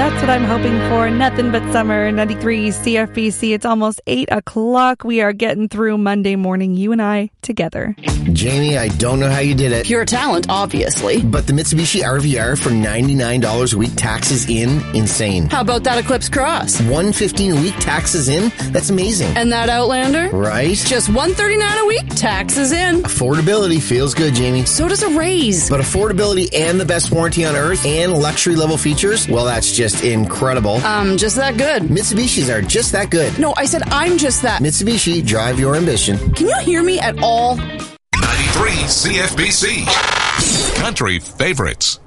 That's what I'm hoping for. Nothing but summer. 93 CFBC. It's almost 8 o'clock. We are getting through Monday morning, you and I together. Jamie, I don't know how you did it. Pure talent, obviously. But the Mitsubishi RVR for $99 a week, taxes in, insane. How about that Eclipse Cross? $115 a week, taxes in? That's amazing. And that Outlander? Right? Just $139 a week, taxes in. Affordability feels good, Jamie. So does a raise. But affordability and the best warranty on earth and luxury level features, well, that's just incredible. Just that good. Mitsubishis are just that good. No, I said I'm just that. Mitsubishi, drive your ambition. Can you hear me at all? 93 CFBC. Country favorites.